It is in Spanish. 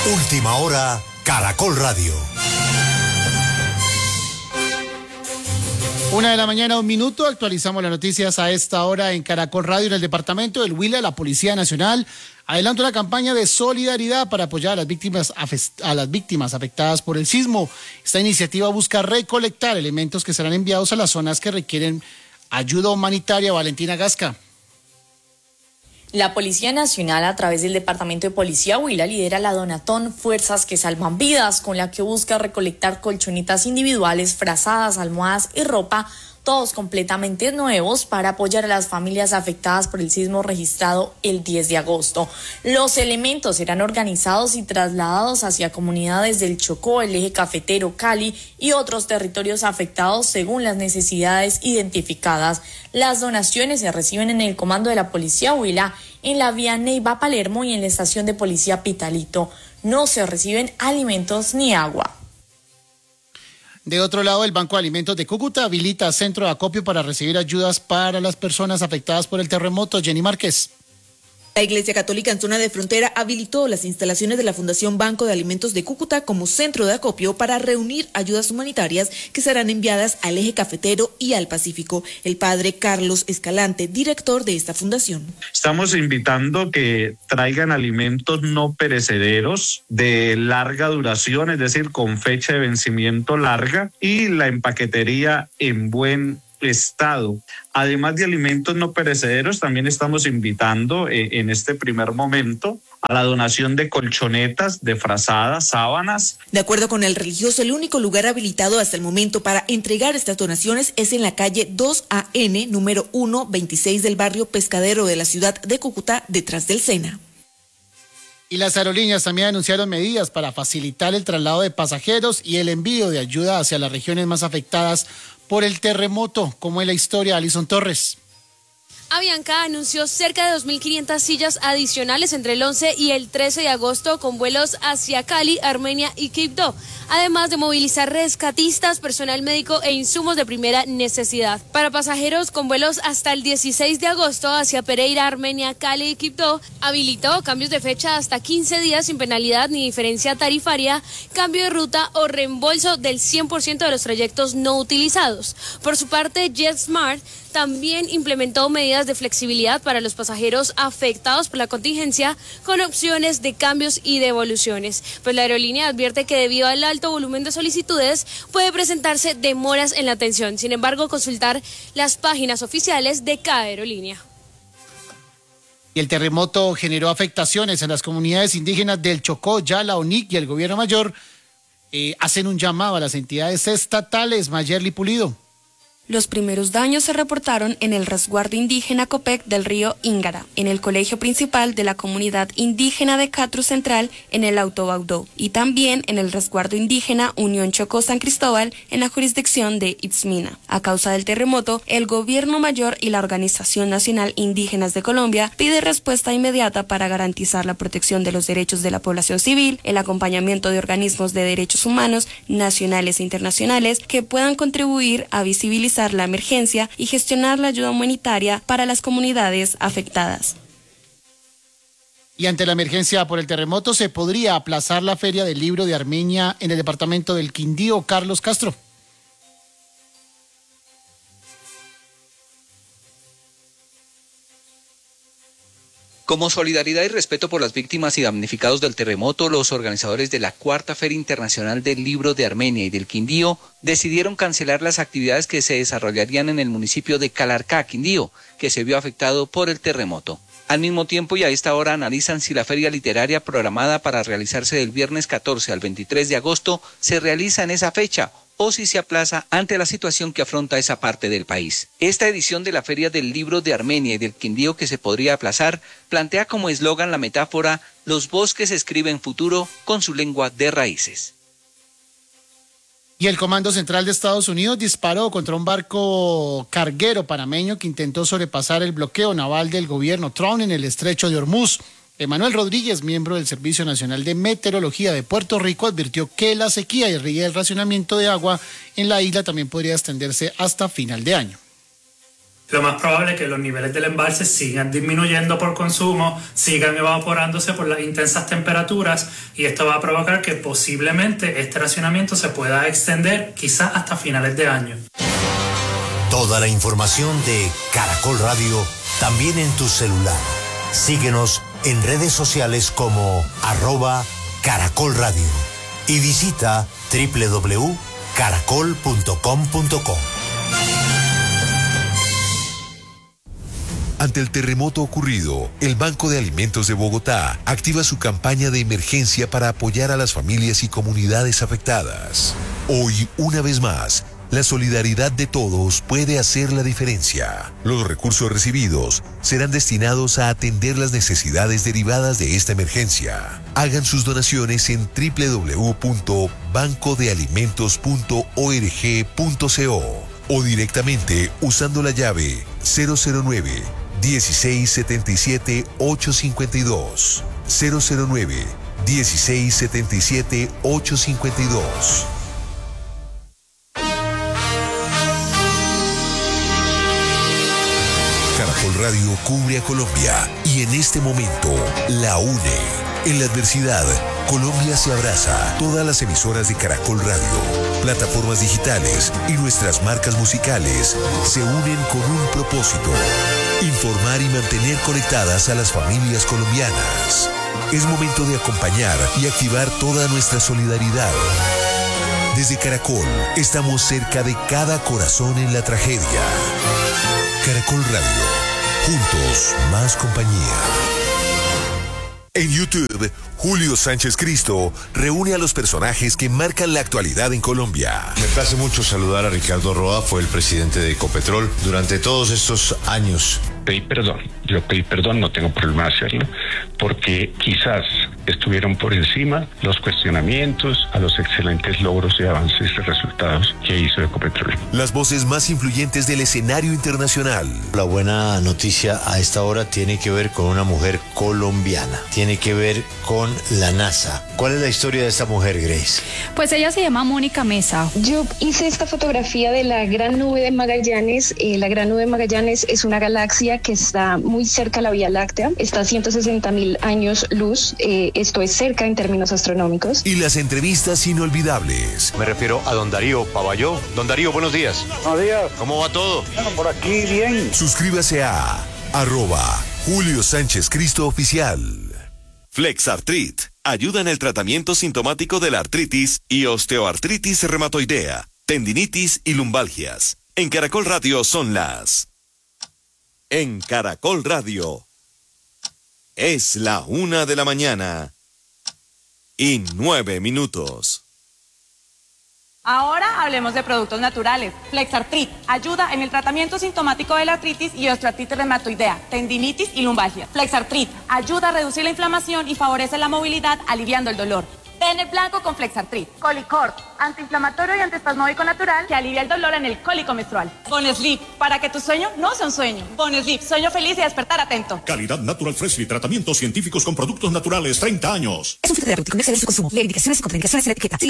Última hora, Caracol Radio. 1:00 a.m, actualizamos las noticias a esta hora en Caracol Radio. En el departamento del Huila, la Policía Nacional adelanta una campaña de solidaridad para apoyar a las víctimas afectadas por el sismo. Esta iniciativa busca recolectar elementos que serán enviados a las zonas que requieren ayuda humanitaria. Valentina Gasca. La Policía Nacional, a través del Departamento de Policía Huila, lidera la Donatón Fuerzas que Salvan Vidas, con la que busca recolectar colchonetas individuales, frazadas, almohadas y ropa, todos completamente nuevos, para apoyar a las familias afectadas por el sismo registrado el 10 de agosto. Los elementos serán organizados y trasladados hacia comunidades del Chocó, el eje cafetero, Cali y otros territorios afectados según las necesidades identificadas. Las donaciones se reciben en el comando de la Policía Huila, en la vía Neiva-Palermo y en la estación de policía Pitalito. No se reciben alimentos ni agua. De otro lado, el Banco de Alimentos de Cúcuta habilita centro de acopio para recibir ayudas para las personas afectadas por el terremoto. Jenny Márquez. La Iglesia Católica en zona de frontera habilitó las instalaciones de la Fundación Banco de Alimentos de Cúcuta como centro de acopio para reunir ayudas humanitarias que serán enviadas al eje cafetero y al Pacífico. El padre Carlos Escalante, director de esta fundación. Estamos invitando que traigan alimentos no perecederos de larga duración, es decir, con fecha de vencimiento larga, y la empaquetería en buen estado. Además de alimentos no perecederos, también estamos invitando en este primer momento a la donación de colchonetas, de frazadas, sábanas. De acuerdo con el religioso, el único lugar habilitado hasta el momento para entregar estas donaciones es en la calle 2AN, número 126 del barrio Pescadero de la ciudad de Cúcuta, detrás del SENA. Y las aerolíneas también anunciaron medidas para facilitar el traslado de pasajeros y el envío de ayuda hacia las regiones más afectadas por el terremoto, como en la historia. Alison Torres. Avianca anunció cerca de 2.500 sillas adicionales entre el 11 y el 13 de agosto con vuelos hacia Cali, Armenia y Quibdó, además de movilizar rescatistas, personal médico e insumos de primera necesidad. Para pasajeros con vuelos hasta el 16 de agosto hacia Pereira, Armenia, Cali y Quibdó, habilitó cambios de fecha hasta 15 días sin penalidad ni diferencia tarifaria, cambio de ruta o reembolso del 100% de los trayectos no utilizados. Por su parte, JetSmart también implementó medidas de flexibilidad para los pasajeros afectados por la contingencia, con opciones de cambios y devoluciones. Pues la aerolínea advierte que debido al alto volumen de solicitudes puede presentarse demoras en la atención. Sin embargo, consultar las páginas oficiales de cada aerolínea. Y el terremoto generó afectaciones en las comunidades indígenas del Chocó. Ya la ONIC y el Gobierno Mayor hacen un llamado a las entidades estatales. Mayerly Pulido. Los primeros daños se reportaron en el resguardo indígena Copec del río Íngara, en el colegio principal de la comunidad indígena de Catru Central en el Alto Baudó, y también en el resguardo indígena Unión Chocó San Cristóbal en la jurisdicción de Itzmina. A causa del terremoto, el Gobierno Mayor y la Organización Nacional Indígenas de Colombia pide respuesta inmediata para garantizar la protección de los derechos de la población civil, el acompañamiento de organismos de derechos humanos nacionales e internacionales que puedan contribuir a visibilizar la emergencia y gestionar la ayuda humanitaria para las comunidades afectadas. Y ante la emergencia por el terremoto, se podría aplazar la Feria del Libro de Armenia en el departamento del Quindío. Carlos Castro. Como solidaridad y respeto por las víctimas y damnificados del terremoto, los organizadores de la Cuarta Feria Internacional del Libro de Armenia y del Quindío decidieron cancelar las actividades que se desarrollarían en el municipio de Calarcá, Quindío, que se vio afectado por el terremoto. Al mismo tiempo y a esta hora analizan si la feria literaria programada para realizarse del viernes 14 al 23 de agosto se realiza en esa fecha o si se aplaza ante la situación que afronta esa parte del país. Esta edición de la Feria del Libro de Armenia y del Quindío, que se podría aplazar, plantea como eslogan la metáfora «Los bosques escriben futuro con su lengua de raíces». Y el Comando Central de Estados Unidos disparó contra un barco carguero panameño que intentó sobrepasar el bloqueo naval del gobierno Trump en el estrecho de Hormuz. Emanuel Rodríguez, miembro del Servicio Nacional de Meteorología de Puerto Rico, advirtió que la sequía y el racionamiento de agua en la isla también podría extenderse hasta final de año. lo más probable es que los niveles del embalse sigan disminuyendo por consumo, sigan evaporándose por las intensas temperaturas, y esto va a provocar que posiblemente este racionamiento se pueda extender quizás hasta finales de año. Toda la información de Caracol Radio también en tu celular. Síguenos en redes sociales como @Caracol Radio y visita www.caracol.com.co. Ante el terremoto ocurrido, el Banco de Alimentos de Bogotá activa su campaña de emergencia para apoyar a las familias y comunidades afectadas. Hoy, una vez más, la solidaridad de todos puede hacer la diferencia. Los recursos recibidos serán destinados a atender las necesidades derivadas de esta emergencia. Hagan sus donaciones en www.bancodealimentos.org.co o directamente usando la llave 009 1677 852 009 1677 852. Caracol Radio cubre a Colombia y en este momento la une. En la adversidad, Colombia se abraza. Todas las emisoras de Caracol Radio, plataformas digitales y nuestras marcas musicales se unen con un propósito: informar y mantener conectadas a las familias colombianas. Es momento de acompañar y activar toda nuestra solidaridad. Desde Caracol, estamos cerca de cada corazón en la tragedia. Caracol Radio, juntos más compañía. En YouTube, Julio Sánchez Cristo reúne a los personajes que marcan la actualidad en Colombia. Me place mucho saludar a Ricardo Roa, fue el presidente de Ecopetrol durante todos estos años. Yo pedí perdón, no tengo problema de hacerlo, porque quizás estuvieron por encima los cuestionamientos a los excelentes logros y avances y resultados que hizo Ecopetrol. Las voces más influyentes del escenario internacional. La buena noticia a esta hora tiene que ver con una mujer colombiana, tiene que ver con la NASA. ¿Cuál es la historia de esta mujer, Grace? Pues ella se llama Mónica Mesa. Yo hice esta fotografía de la Gran Nube de Magallanes. La Gran Nube de Magallanes es una galaxia que está muy cerca a la Vía Láctea, está a 160.000 años luz, esto es cerca en términos astronómicos. Y las entrevistas inolvidables. Me refiero a don Darío Pavalló. Don Darío, buenos días. Buenos días. ¿Cómo va todo? Bueno, por aquí bien. Suscríbase a @Julio Sánchez Cristo Oficial. Flexartrit ayuda en el tratamiento sintomático de la artritis y osteoartritis reumatoidea, tendinitis y lumbalgias. En Caracol Radio son las... En Caracol Radio es la 1:00 y 9 minutos. Ahora hablemos de productos naturales. Flexartrit ayuda en el tratamiento sintomático de la artritis y osteoartritis reumatoidea, tendinitis y lumbalgia. Flexartrit ayuda a reducir la inflamación y favorece la movilidad, aliviando el dolor. Tener blanco con Flexartrit. Colicort, antiinflamatorio y antiespasmódico natural que alivia el dolor en el cólico menstrual. Bonesleep, para que tu sueño no sea un sueño. Bonesleep, sueño feliz y despertar atento. Calidad Natural Freshly, tratamientos científicos con productos naturales, 30 años. Es un fitoterapéutico, no exceder su consumo. Lee indicaciones y contraindicaciones en la etiqueta. Si